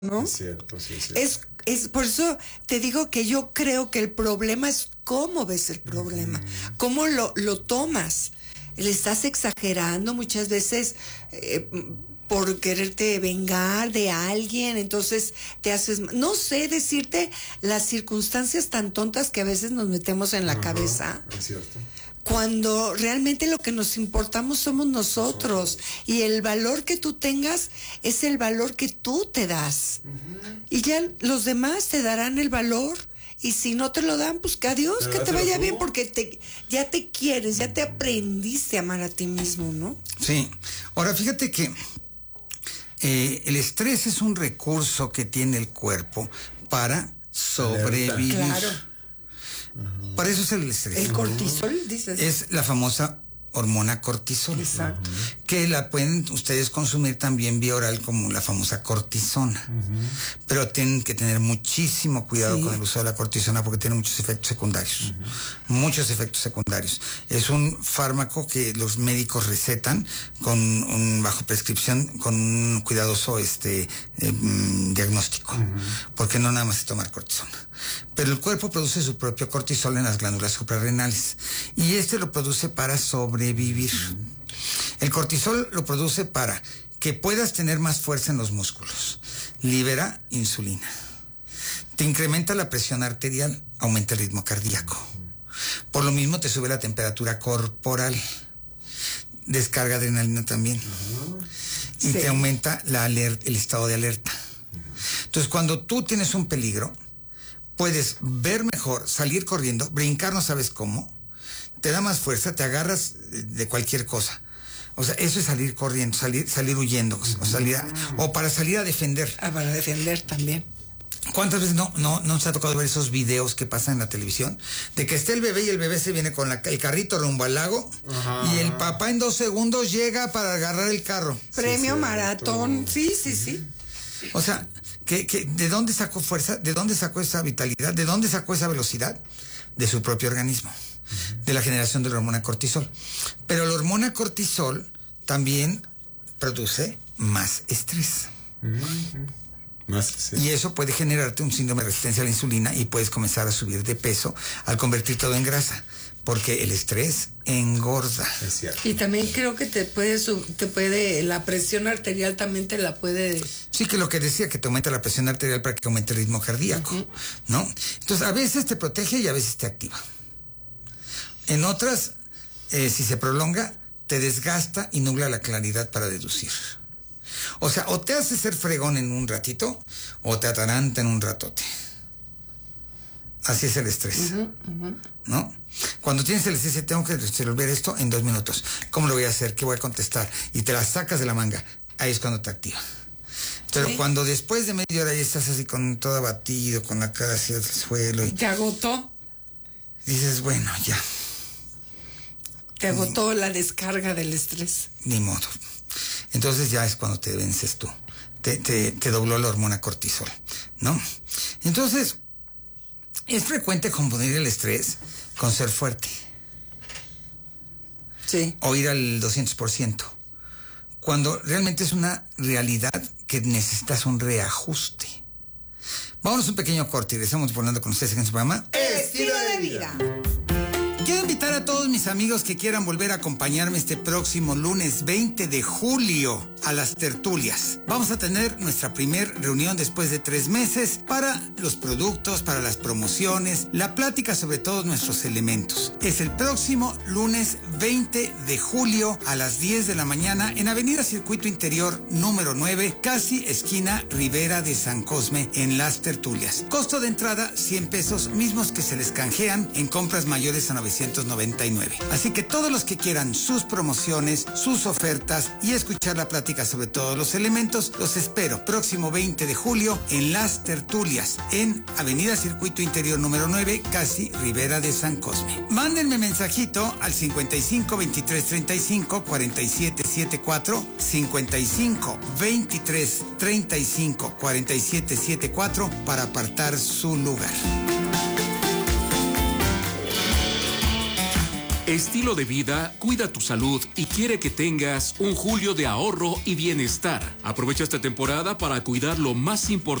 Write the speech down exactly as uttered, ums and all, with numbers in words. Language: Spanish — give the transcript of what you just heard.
¿no? Es cierto, sí, es cierto. Es, es por eso te digo que yo creo que el problema es cómo ves el problema, uh-huh. cómo lo, lo tomas. Le estás exagerando muchas veces eh, por quererte vengar de alguien, entonces te haces, no sé decirte las circunstancias tan tontas que a veces nos metemos en la uh-huh. cabeza. Es cierto. Cuando realmente lo que nos importamos somos nosotros, y el valor que tú tengas es el valor que tú te das, uh-huh. y ya los demás te darán el valor, y si no te lo dan, pues que adiós, Pero que te vaya tú. bien, porque te, ya te quieres, ya te aprendiste a amar a ti mismo, ¿no? Sí. Ahora fíjate que eh, el estrés es un recurso que tiene el cuerpo para sobrevivir. Claro. Uh-huh. Para eso es el estrés. El cortisol, dices. Es la famosa hormona cortisol. Exacto. Uh-huh. Que la pueden ustedes consumir también vía oral como la famosa cortisona. Uh-huh. Pero tienen que tener muchísimo cuidado sí. con el uso de la cortisona porque tiene muchos efectos secundarios. Uh-huh. Muchos efectos secundarios. Es un fármaco que los médicos recetan con un bajo prescripción, con un cuidadoso este eh, diagnóstico. Uh-huh. Porque no nada más es tomar cortisona. Pero el cuerpo produce su propio cortisol en las glándulas suprarrenales y este lo produce para sobrevivir. El cortisol lo produce para que puedas tener más fuerza en los músculos. Libera insulina. Te incrementa la presión arterial, aumenta el ritmo cardíaco. Por lo mismo te sube la temperatura corporal. Descarga adrenalina también. Y sí. te aumenta la alerta, el estado de alerta. Entonces cuando tú tienes un peligro, puedes ver mejor, salir corriendo, brincar no sabes cómo, te da más fuerza, te agarras de cualquier cosa. O sea, eso es salir corriendo, salir, salir huyendo, o, salir a, o para salir a defender. Ah, para defender también. ¿Cuántas veces no, no, no nos ha tocado ver esos videos que pasan en la televisión? De que esté el bebé y el bebé se viene con la, el carrito rumbo al lago. Ajá. Y el papá en dos segundos llega para agarrar el carro. Premio sí, maratón, sí, sí, sí. O sea, que, que, ¿de dónde sacó fuerza? ¿De dónde sacó esa vitalidad? ¿De dónde sacó esa velocidad? De su propio organismo, uh-huh. de la generación de la hormona cortisol. Pero la hormona cortisol también produce más estrés. Uh-huh. Más, sí. Y eso puede generarte un síndrome de resistencia a la insulina y puedes comenzar a subir de peso al convertir todo en grasa. Porque el estrés engorda. Es cierto. Y también creo que te puede, te puede, la presión arterial también te la puede... Sí, que lo que decía, que te aumenta la presión arterial para que aumente el ritmo cardíaco, uh-huh. ¿no? Entonces, a veces te protege y a veces te activa. En otras, eh, si se prolonga, te desgasta y nubla la claridad para deducir. O sea, o te hace ser fregón en un ratito, o te ataranta en un ratote. Así es el estrés, uh-huh, uh-huh. ¿no? Cuando tienes el estrés, tengo que resolver esto en dos minutos. ¿Cómo lo voy a hacer? ¿Qué voy a contestar? Y te la sacas de la manga. Ahí es cuando te activa. Pero ¿sí? Cuando después de media hora ya estás así con todo abatido, con la cara hacia el suelo. Y ¿te agotó? Dices, bueno, ya. ¿Te agotó ni, la descarga del estrés? Ni modo. Entonces ya es cuando te vences tú. Te, te, te dobló la hormona cortisol, ¿no? Entonces... es frecuente confundir el estrés con ser fuerte. Sí. O ir al doscientos por ciento. Cuando realmente es una realidad que necesitas un reajuste. Vámonos un pequeño corte y regresamos volviendo con ustedes en su programa Estilo de Vida. Quiero invitar a todos mis amigos que quieran volver a acompañarme este próximo lunes veinte de julio a las tertulias. Vamos a tener nuestra primer reunión después de tres meses para los productos, para las promociones, la plática sobre todos nuestros elementos. Es el próximo lunes veinte de julio a las diez de la mañana en Avenida Circuito Interior número nueve, casi esquina Rivera de San Cosme, en las tertulias. Costo de entrada cien pesos, mismos que se les canjean en compras mayores a novecientos noventa y nueve. Así que todos los que quieran sus promociones, sus ofertas y escuchar la plática sobre todos los elementos, los espero próximo veinte de julio en las tertulias en Avenida Circuito Interior número nueve, casi Rivera de San Cosme. Mándenme mensajito al cincuenta y cinco veintitrés treinta y cinco cuarenta y siete setenta y cuatro, cincuenta y cinco veintitrés treinta y cinco cuarenta y siete setenta y cuatro para apartar su lugar. Estilo de vida cuida tu salud y quiere que tengas un julio de ahorro y bienestar. Aprovecha esta temporada para cuidar lo más importante